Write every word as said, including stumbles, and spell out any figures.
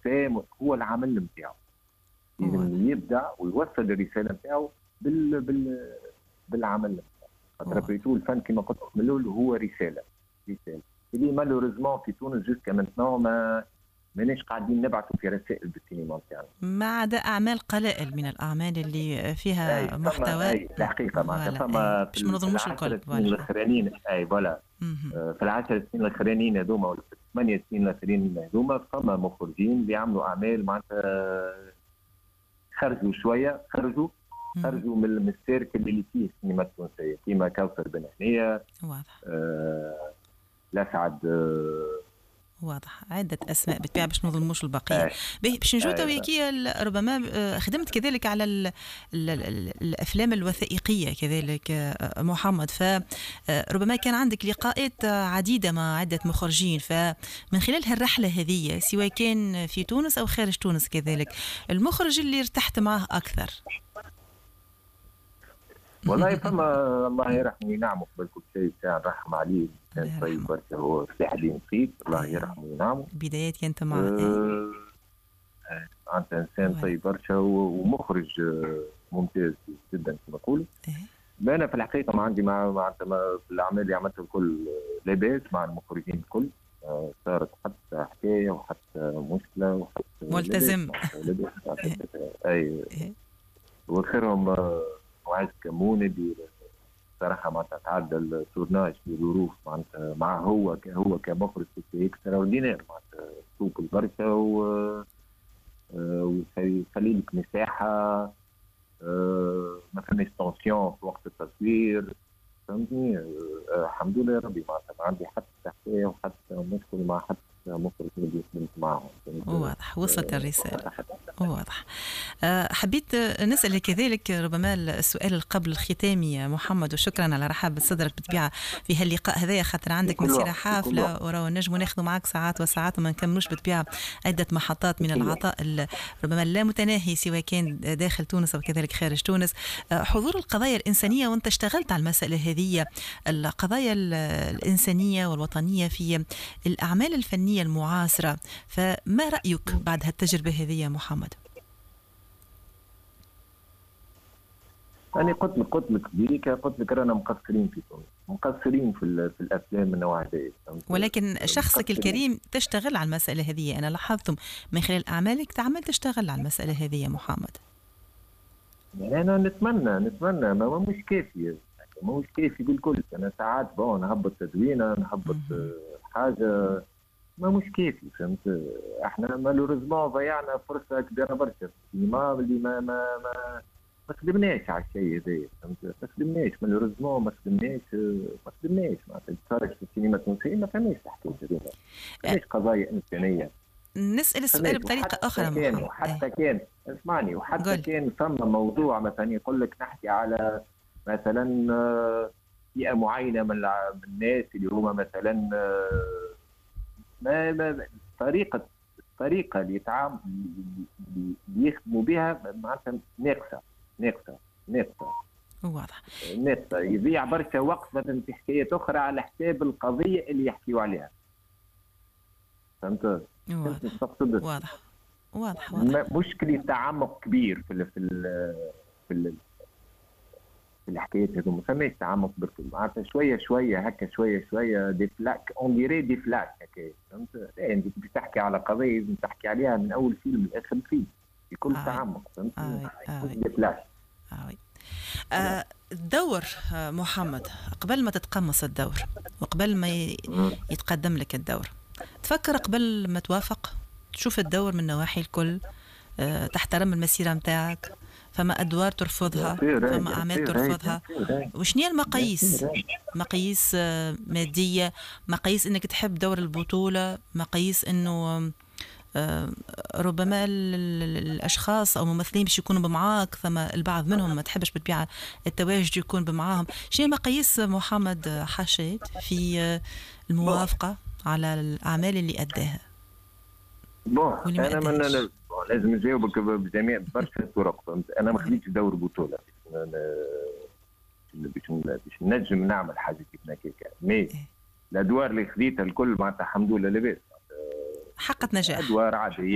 فاهم هو العمل نتاعو، لازم يبدع ويوصل الرساله نتاعو بال بال بالعمل نتاعو. خاطر بريتو الفن كما قلت من الاول هو رساله رساله اللي مالوريزمون في تونس جوسكا مانتنون ما ماناش قاعدين نبعثوا في رسائل بالسينما نتاعنا، ما عدا اعمال قلائل من الاعمال اللي فيها أي محتوى. اي الحقيقه معناتها فما باش ما نظلموش الكل السنين الاخرانيين اي فوالا في العشر سنين الاخرانيين هذوما ولا في الثمانيه سنين الاخرانيين هذوما فما مخرجين اللي يعملوا اعمال معناتها خرجوا شويه خرجوا خرجوا من السيركل اللي فيه السينما التونسيه كيما كوثر بن حنيه واضح آه الاسعد آه واضح عدة أسماء بالطبع باش ما نظلموش البقية. باش نجوتا وياكي ربما خدمت كذلك على ال ال ال الأفلام الوثائقية كذلك محمد، فربما كان عندك لقاءات عديدة مع عدة مخرجين، فمن خلال هالرحلة هذه سواء كان في تونس أو خارج تونس كذلك المخرج اللي ارتحت معه أكثر؟ والله فما الله يرحمه وينعمه قبل كل شيء كان رحم عليه كان طيب برشا هو سلاح الدين نصيب الله يرحمه وينعمه. بدايات كانت معه آه انت انسان طيب برشا ومخرج ممتاز جدا كما نقولوا. انا في الحقيقه ما عندي مع مع في الاعمال اللي عملتها الكل لاباس مع المخرجين الكل، صارت حتى حكايه وحتى مشكله وحتى ملتزم اي وخيرهم معز كمون اللي صراحه معناتها تعدى التورناج في ظروف معناتها مع هو ك هو كمخرج اكستراوردينير معناتها سوق البركه و ويخلي لك مساحه ما فماش تونسيون في وقت التصوير فهمتني. الحمد لله ربي معناتها ما عندي حتى حكايه وحتى مشكل مع حتى مخرج اللي خدمت معهم. واضح وصلت الرساله واضح. أه حبيت نسأل كذلك ربما السؤال قبل الختامي محمد، وشكرا على رحاب صدرك بالطبيعة في هاللقاء هذايا خاطر عندك مسيرة حافلة وراو نجموا ناخذوا معك ساعات وساعات وما نكملوش بالطبيعة عدة محطات من العطاء ربما لا متناهي سواء كان داخل تونس أو كذلك خارج تونس. أه حضور القضايا الإنسانية وانت اشتغلت على المسألة هذه القضايا الإنسانية والوطنية في الأعمال الفنية المعاصرة، فما رأيك بعد هالتجربة هذه يا محمد؟ أنا قلت لك قلت لك بيك قلت لك رانا مقصرين في تونس مقصرين في في الأفلام من النوع هذا، ولكن شخصك الكريم تشتغل على المسألة هذه، أنا لاحظتم من خلال أعمالك تعمل تشتغل على المسألة هذه يا محمد. أنا نتمنى نتمنى ما مش كافي ما مش كافي بالكل. أنا ساعات بون نهبط تدوينة نهبط حاجة ما مش كافي فهمت. احنا مالوريزمون ضيعنا فرصة كبيرة برشا في السينما اللي ما ما ما ما خدمناش على الشيء هذا فهمت. ما خدمناش مالوريزمون ما خدمناش ما خدمناش معناتها تفرج في السينما التونسية ما فماش تحكي هذوما ما فماش قضايا إنسانية. نسأل السؤال بطريقة أخرى محمد. وحتى كان اسمعني وحتى قل. كان ثم موضوع مثلا يقول لك نحكي على مثلا فئة معينة من الناس اللي هما مثلا ما ما طريقة الطريقة اللي يتعامل اللي يخدموا بها معناتها ناقصة ناقصة ناقصة واضح ناقصة يضيع برشا وقت مثلا في حكايات أخرى على حساب القضية اللي يحكيوا عليها فهمت؟ واضح واضح واضح واضح مشكلة تعمق كبير في ال في ال في ال في الحكايات هذو ما فماش تعمق بالكل معناتها شويه شويه هكا شويه شويه دي فلاك اون ديري دي فلاك هكا فهمت. انت بتحكي على قضيه لازم تحكي عليها من اول فيلم لاخر فيلم بكل آه تعمق فهمت. آه آه دي فلاك آه آه الدور محمد قبل ما تتقمص الدور وقبل ما يتقدم لك الدور تفكر قبل ما توافق تشوف الدور من نواحي الكل أه تحترم المسيرة متاعك فما أدوار ترفضها فما أعمال ترفضها وشنية المقاييس مقاييس مادية مقاييس إنك تحب دور البطولة مقاييس إنه ربما الأشخاص أو ممثلين باش يكونوا بمعاك ثم البعض منهم ما تحبش بالطبيعة التواجد يكون بمعاهم. شنو مقاييس محمد حشيت في الموافقة على الأعمال اللي أداها؟ بون أنا من أنا لازم نجاوبك بجميع برشا طرق فهمت. أنا ما خديتش دور بطولة باش باش نجم نعمل حاجة كيف هكاك مي الأدوار اللي خديتها الكل معناتها الحمد لله لاباس حقت نجاح أدوار عادية